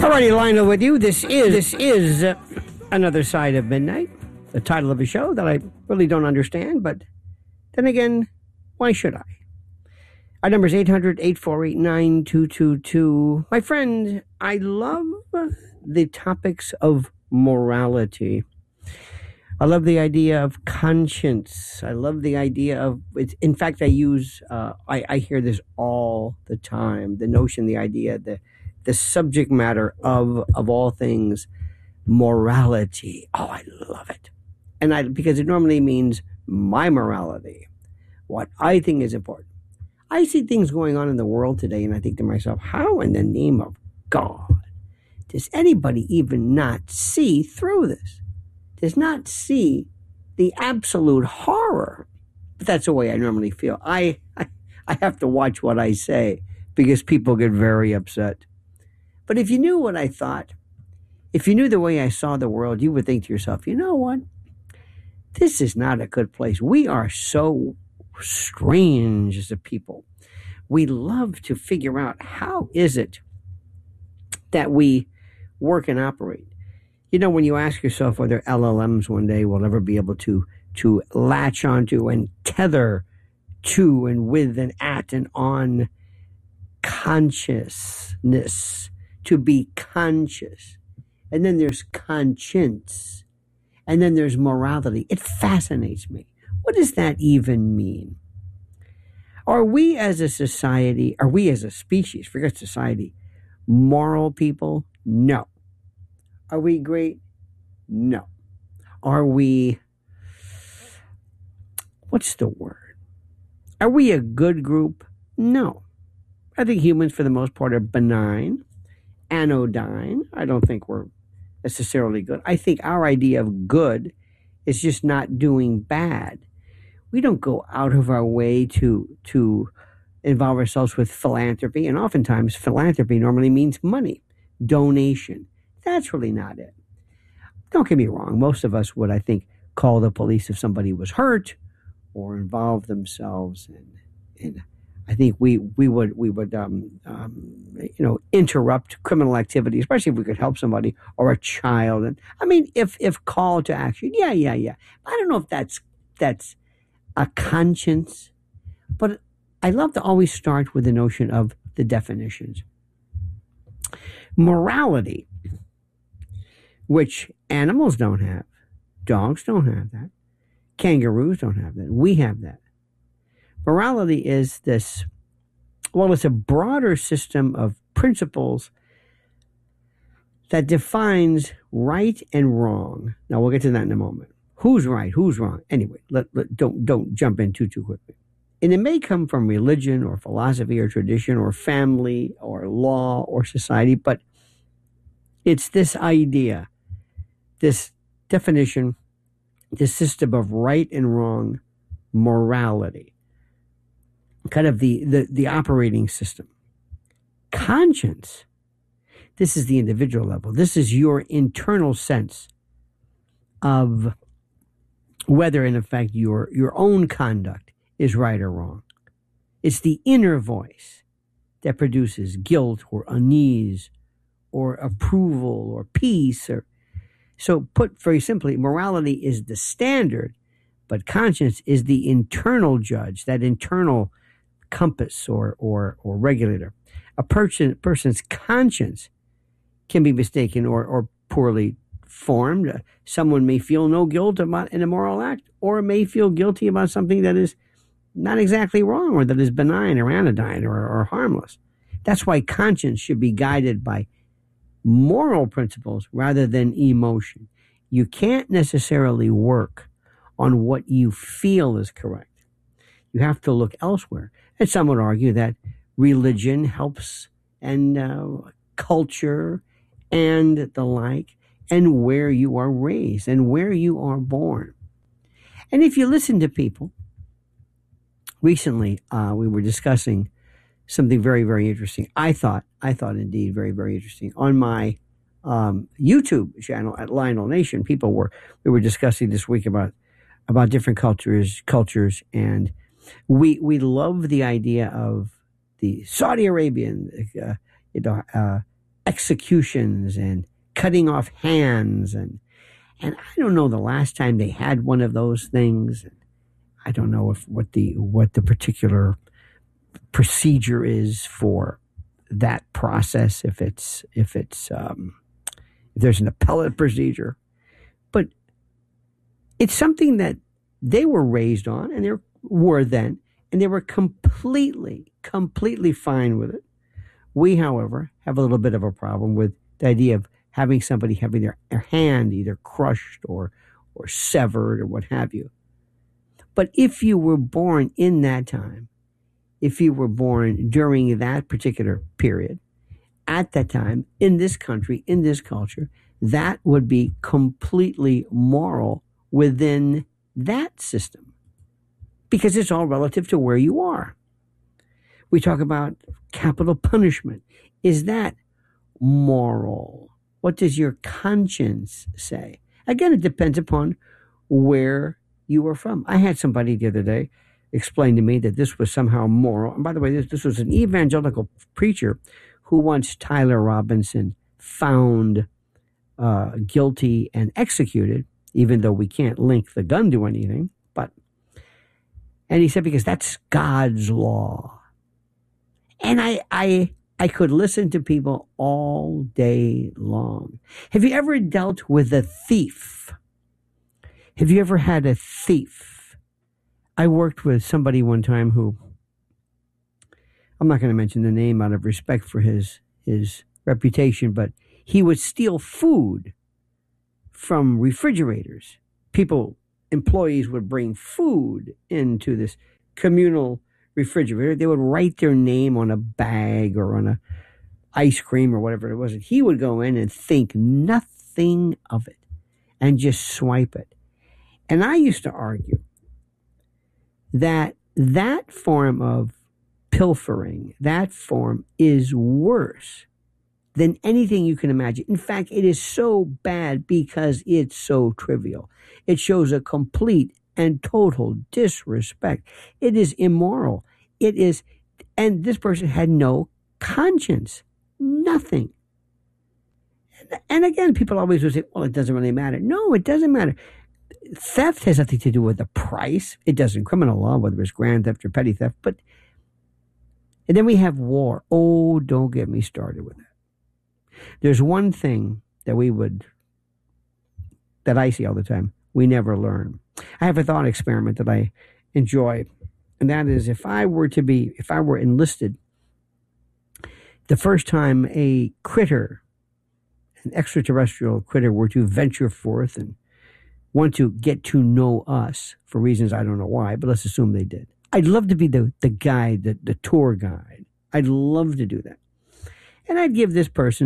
Alrighty, Lionel with you. This is Another Side of Midnight, the title of a show that I really don't understand, but then again, why should I? Our number is 800-848-9222. My friend, I love the topics of morality. I love the idea of conscience. I love the idea of, in fact, I hear this all the time, the notion, the idea, the subject matter of all things, morality. Oh, I love it. Because it normally means my morality, what I think is important. I see things going on in the world today, and I think to myself, how in the name of God does anybody even not see through this? Does not see the absolute horror? But that's the way I normally feel. I have to watch what I say because people get very upset. But if you knew what I thought, if you knew the way I saw the world, you would think to yourself, you know what? This is not a good place. We are so strange as a people. We love to figure out how is it that we work and operate. You know, when you ask yourself whether LLMs one day will ever be able to latch onto and tether to and with and at and on consciousness, to be conscious. And then there's conscience. And then there's morality. It fascinates me. What does that even mean? Are we as a society, are we as a species, forget society, moral people? No. Are we great? No. Are we, what's the word? Are we a good group? No. I think humans, for the most part, are benign, anodyne. I don't think we're necessarily good. I think our idea of good is just not doing bad. We don't go out of our way to involve ourselves with philanthropy, and oftentimes philanthropy normally means money, donation. That's really not it. Don't get me wrong. Most of us would, I think, call the police if somebody was hurt or involve themselves in I think we would interrupt criminal activity, especially if we could help somebody or a child. And I mean, if called to action, yeah. I don't know if that's a conscience, but I love to always start with the notion of the definitions. Morality, which animals don't have, dogs don't have that, kangaroos don't have that. We have that. Morality is this, well, it's a broader system of principles that defines right and wrong. Now, we'll get to that in a moment. Who's right, who's wrong? Anyway, don't jump in too quickly. And it may come from religion or philosophy or tradition or family or law or society, but it's this idea, this definition, this system of right and wrong, morality. Kind of the operating system. Conscience, this is the individual level. This is your internal sense of whether, in effect, your own conduct is right or wrong. It's the inner voice that produces guilt or unease or approval or peace. So put very simply, morality is the standard, but conscience is the internal judge, that internal compass or regulator. A person's conscience can be mistaken or poorly formed. Someone may feel no guilt about an immoral act, or may feel guilty about something that is not exactly wrong, or that is benign or anodyne or harmless. That's why conscience should be guided by moral principles rather than emotion. You can't necessarily work on what you feel is correct. You have to look elsewhere. And some would argue that religion helps, and culture and the like, and where you are raised and where you are born. And if you listen to people, recently we were discussing something very, very interesting. I thought indeed very, very interesting. On my YouTube channel at Lionel Nation, we were discussing this week about different cultures, and we love the idea of the Saudi Arabian, executions and cutting off hands. And I don't know the last time they had one of those things. I don't know what the particular procedure is for that process, if there's an appellate procedure. But it's something that they were raised on, and they were completely fine with it. We, however, have a little bit of a problem with the idea of having somebody having their hand either crushed or severed or what have you. But if you were born in that time, if you were born during that particular period, at that time, in this country, in this culture, that would be completely moral within that system, because it's all relative to where you are. We talk about capital punishment. Is that moral? What does your conscience say? Again, it depends upon where you are from. I had somebody the other day explain to me that this was somehow moral. And by the way, this was an evangelical preacher who wants Tyler Robinson found guilty and executed, even though we can't link the gun to anything. And he said, because that's God's law. And I could listen to people all day long. Have you ever dealt with a thief? Have you ever had a thief? I worked with somebody one time who, I'm not going to mention the name out of respect for his reputation, but he would steal food from refrigerators. Employees would bring food into this communal refrigerator. They would write their name on a bag or on a ice cream or whatever it was. And he would go in and think nothing of it and just swipe it. And I used to argue that form of pilfering, that form is worse than anything you can imagine. In fact, it is so bad because it's so trivial. It shows a complete and total disrespect. It is immoral. It is, and this person had no conscience, nothing. And again, people always would say, well, it doesn't really matter. No, it doesn't matter. Theft has nothing to do with the price. It does in criminal law, whether it's grand theft or petty theft. And then we have war. Oh, don't get me started with that. There's one thing that I see all the time. We never learn. I have a thought experiment that I enjoy, and that is if I were enlisted, the first time a critter, an extraterrestrial critter, were to venture forth and want to get to know us for reasons I don't know why, but let's assume they did. I'd love to be the guide, the tour guide. I'd love to do that. And I'd give this person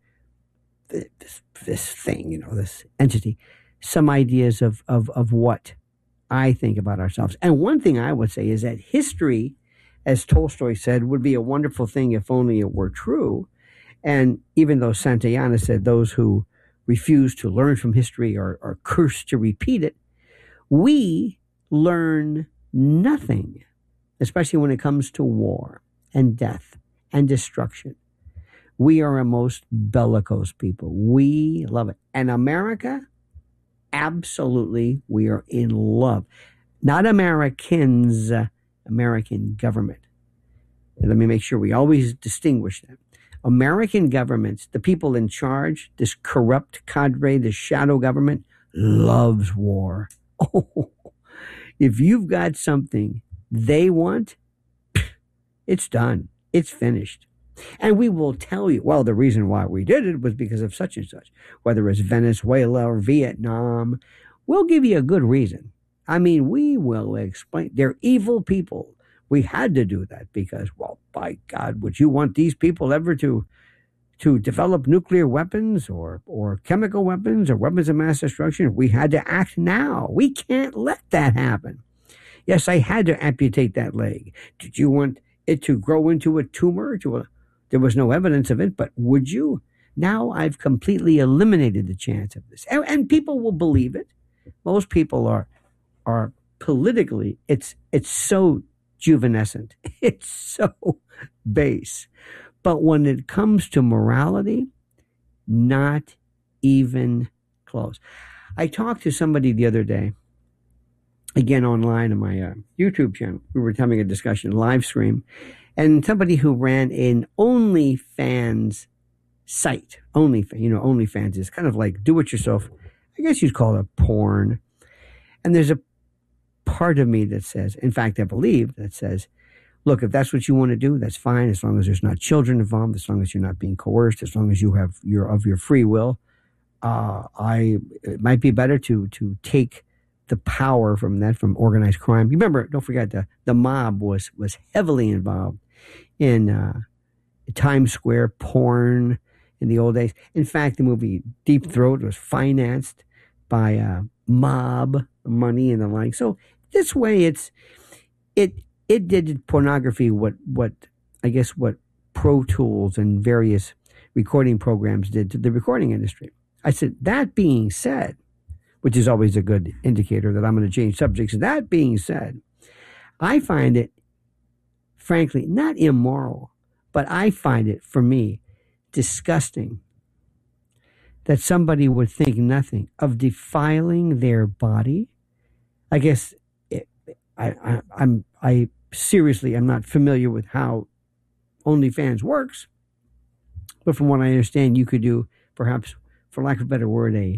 this thing, this entity, some ideas of what I think about ourselves. And one thing I would say is that history, as Tolstoy said, would be a wonderful thing if only it were true. And even though Santayana said those who refuse to learn from history are cursed to repeat it, we learn nothing, especially when it comes to war and death and destruction. We are a most bellicose people. We love it. And America, absolutely, we are in love. Not Americans, American government. And let me make sure we always distinguish that. American governments, the people in charge, this corrupt cadre, this shadow government, loves war. Oh, if you've got something they want, it's done. It's finished. And we will tell you, well, the reason why we did it was because of such and such. Whether it's Venezuela or Vietnam, we'll give you a good reason. I mean, we will explain. They're evil people. We had to do that because, well, by God, would you want these people ever to develop nuclear weapons or chemical weapons or weapons of mass destruction? We had to act now. We can't let that happen. Yes, I had to amputate that leg. Did you want it to grow into a tumor? There was no evidence of it, but would you? Now I've completely eliminated the chance of this. And people will believe it. Most people are politically, it's so juvenescent. It's so base. But when it comes to morality, not even close. I talked to somebody the other day, again online on my YouTube channel. We were having a discussion, live stream, and somebody who ran an OnlyFans site. OnlyFans is kind of like do-it-yourself. I guess you'd call it porn. And there's a part of me that says, in fact, I believe that says, look, if that's what you want to do, that's fine, as long as there's not children involved, as long as you're not being coerced, as long as you're of your free will. It might be better to take the power from organized crime. You remember, don't forget, the mob was heavily involved in Times Square porn in the old days. In fact, the movie Deep Throat was financed by mob money and the like. So this way, it did pornography what Pro Tools and various recording programs did to the recording industry. I said, that being said, which is always a good indicator that I'm going to change subjects. That being said, I find it, frankly, not immoral, but I find it, for me, disgusting that somebody would think nothing of defiling their body. I guess I seriously am not familiar with how OnlyFans works, but from what I understand, you could do, perhaps, for lack of a better word,